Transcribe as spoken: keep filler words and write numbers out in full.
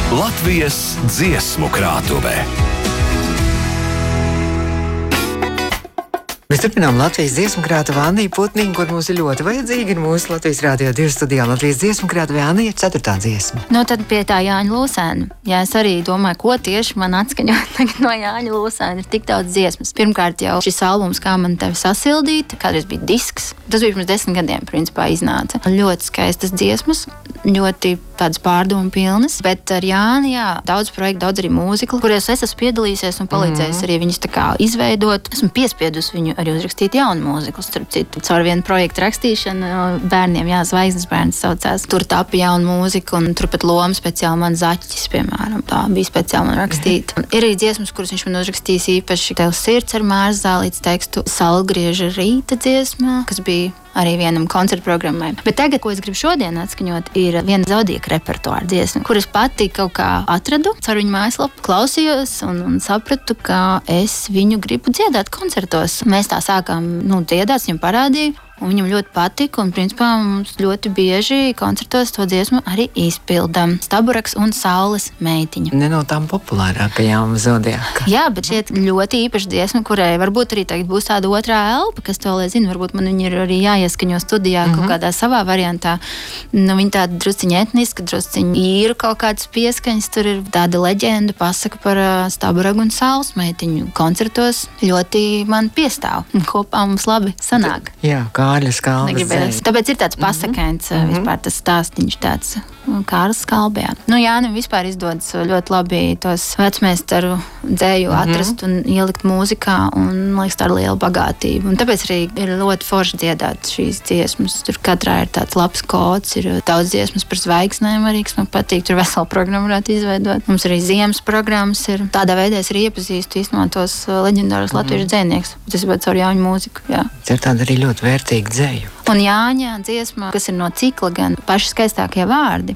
Latvijas dziesmu krātuvē. Mēs turpinām Latvijas dziesmu krātuvi Annija Putniņa, kur mums ir ļoti vajadzīga. Ir mūsu Latvijas Rādio divi studijā Latvijas dziesmu krātuvi Annija ceturtā dziesma. Nu, tad pie tā Jāņa Lūsēna. Jā, es arī domāju, ko tieši man atskaņot tagad no Jāņa Lūsēna. Ir tik daudz dziesmas. Pirmkārt jau šis albums, kā man tevi sasildīt, kādreiz bija disks. Tas bija pirms desmit gadiem, principā, iznāca. Ļoti skaistas dziesmas, ļoti tādas pārdomu pilnas, bet ar Jāni, jā, daudz projektu, daudz arī mūziklu, kurās es esmu piedalījusies un palīdzējis mm. arī viņus tā kā izveidot. Esmu piespiedusi viņu arī uzrakstīt jaunu mūziku, starp citu. Caur vienu projektu rakstīšanu bērniem, jā, Zvaigznes bērns saucās. Tur tapa jauna mūzika un tur pat loma speciāli man Zaķis, piemēram, tā bija speciāli man rakstīta. Ir arī dziesmas, kuras viņš man uzrakstījis īpaši Tev sirds ar Māras Zālītes tekstu, Salgrieža rīta dziesmā, kas bija arī vienam koncertu programmai. Bet tagad, ko es gribu šodien atskaņot, ir viena Zodiaka repertuāra dziesma, kuras pati kaut kā atradu caur viņu mājaslapu, klausījos un, un sapratu, ka es viņu gribu dziedāt koncertos. Mēs tā sākām, nu, dziedāt, viņam parādīju. Un viņam ļoti patika, un principā mums ļoti bieži koncertos to dziesmu arī izpildam. Staburaks un Saules meitiņa. Ne no tām populārākajām Zodiaka. Jā, bet šeit ļoti īpaša dziesma, kurai varbūt arī tagad būs tāda otrā elpa, kas to lai zina, varbūt man viņa ir arī jāieskaņo studijā mm-hmm. kaut kādā savā variantā. Nu, viņa tāda drusciņa etniska, drusciņa īru kaut kādas pieskaņas, tur ir tāda leģenda, pasaka par uh, Staburagu un Saules meitiņu. Koncertos ļoti man piestāv, un kopā mums labi sanāk. Jā, Kārļa Skalbes. Tāpēc ir tāds pasakains mm-hmm. vispār tas stāstiņš tāds Kārlis Skalbē. Nu, Jānim vispār izdodas ļoti labi tos vecmeistaru dzēju mm-hmm. atrast un ielikt mūzikā, un liekas tā ir liela bagātība. Un tāpēc arī ir ļoti forši dziedāt šīs dziesmas. Tur katrā ir tāds labs kods, ir daudz dziesmas par zvaigznēm arī, kas man patīk. Tur veselu programmu varētu izveidot. Mums arī ziemas programmas ir. Tādā veidā es arī iepazīstu īstenībā tos leģendārus mm-hmm. latviešu dzējniekus. Tas ir caur Jāņu mūziku, jā. Tas ir tāda arī ļoti vērtīga dzēju. Un Jāņa dziesma, kas ir no cikla, gan paši skaistākie vārdi.